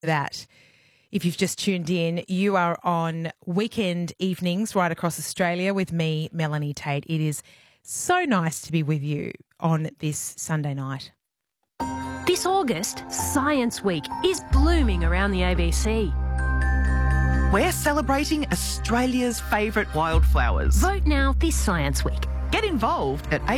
that. If you've just tuned in, you are on weekend evenings right across Australia with me, Melanie Tate. It is so nice to be with you on this Sunday night. This August, Science Week is blooming around the ABC. We're celebrating Australia's favourite wildflowers. Vote now this Science Week. Get involved at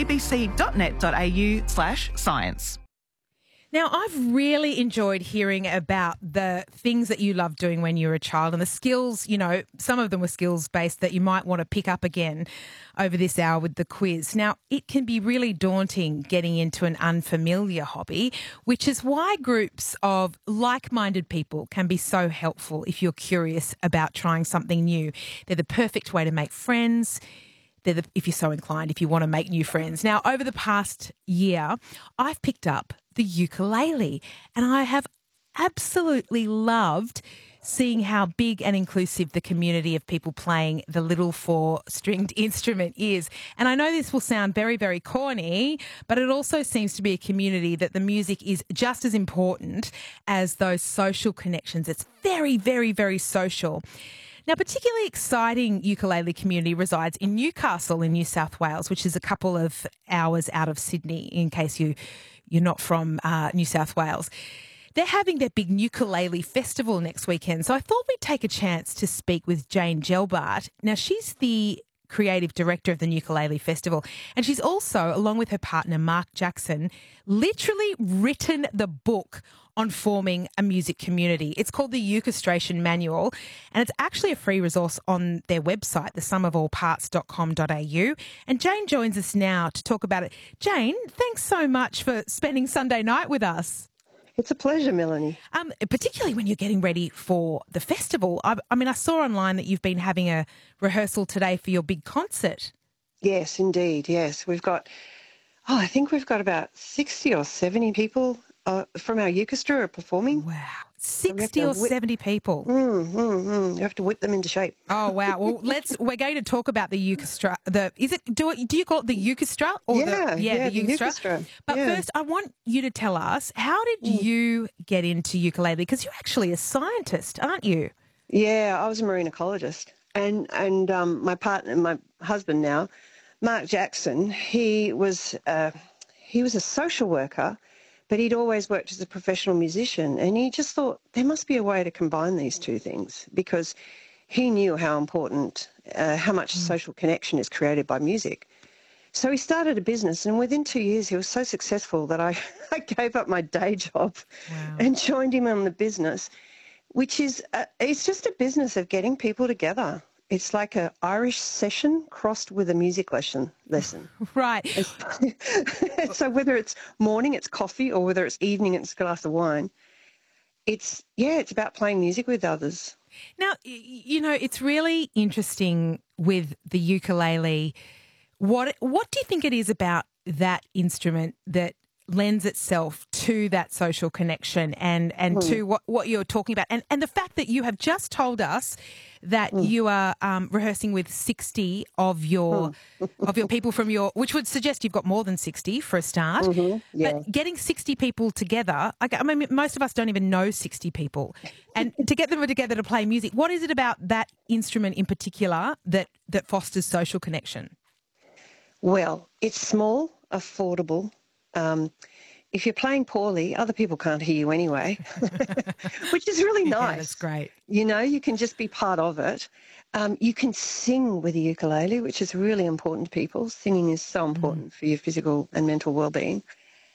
abc.net.au/science. Now, I've really enjoyed hearing about the things that you loved doing when you were a child and the skills, some of them were skills-based that you might want to pick up again over this hour with the quiz. Now, it can be really daunting getting into an unfamiliar hobby, which is why groups of like-minded people can be so helpful if you're curious about trying something new. They're the perfect way to make friends. If you're so inclined, if you want to make new friends. Now, over the past year, I've picked up the ukulele and I have absolutely loved seeing how big and inclusive the community of people playing the little four-stringed instrument is. And I know this will sound very, very corny, but it also seems to be a community that the music is just as important as those social connections. It's very, very, very social. Now, particularly exciting ukulele community resides in Newcastle in New South Wales, which is a couple of hours out of Sydney, in case you're not from New South Wales. They're having their big ukulele festival next weekend, so I thought we'd take a chance to speak with Jane Gelbart. Now, she's the creative director of the Ukulele Festival, and she's also, along with her partner Mark Jackson, literally written the book on forming a music community. It's called the Ukastration Manual, and it's actually a free resource on their website, thesumofallparts.com.au. And Jane joins us now to talk about it. Jane, thanks so much for spending Sunday night with us. It's a pleasure, Melanie. Particularly when you're getting ready for the festival. I saw online that you've been having a rehearsal today for your big concert. Yes, indeed, yes. I think we've got about 60 or 70 people from our Ukastra are performing. Wow. 60 or 70 people. You have to whip them into shape. Oh, wow. Well, we're going to talk about the Ukastra. Do you call it the Ukastra? Or the Ukastra. But first, I want you to tell us, how did you get into ukulele? Because you're actually a scientist, aren't you? Yeah, I was a marine ecologist. And my partner, my husband now, Mark Jackson, he was a social worker, but he'd always worked as a professional musician, and he just thought there must be a way to combine these two things because he knew how important, how much social connection is created by music. So he started a business, and within 2 years he was so successful that I gave up my day job and joined him on the business, which is it's just a business of getting people together. It's like an Irish session crossed with a music lesson. Right. So whether it's morning, it's coffee, or whether it's evening, it's a glass of wine. It's about playing music with others. Now, it's really interesting with the ukulele. What do you think it is about that instrument that lends itself to that social connection and to what you're talking about? And the fact that you have just told us that you are rehearsing with 60 of your people from which would suggest you've got more than 60 for a start. But getting 60 people together, most of us don't even know 60 people. And to get them together to play music, what is it about that instrument in particular that fosters social connection? Well, it's small, affordable. If you're playing poorly, other people can't hear you anyway, which is really nice. Yeah, that's great. You can just be part of it. You can sing with a ukulele, which is really important to people. Singing is so important for your physical and mental well-being.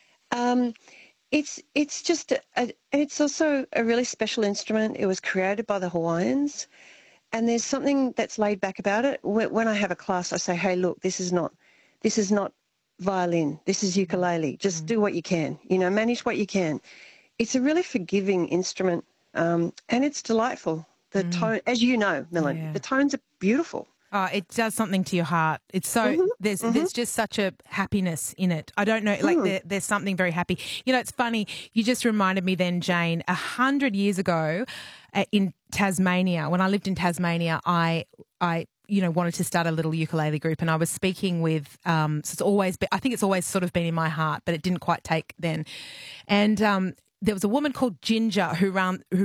It's also a really special instrument. It was created by the Hawaiians, and there's something that's laid back about it. When I have a class, I say, hey, look, this is not violin, this is ukulele. Just do what you can, manage what you can. It's a really forgiving instrument, and it's delightful. The tone, as you know, Melanie, the tones are beautiful. Oh, it does something to your heart. It's so there's just such a happiness in it. I don't know, there's something very happy. It's funny. You just reminded me then, Jane, 100 years ago in Tasmania, when I lived in Tasmania, I wanted to start a little ukulele group, and I was speaking with, so it's always, I think it's always sort of been in my heart, but it didn't quite take then. And there was a woman called Ginger who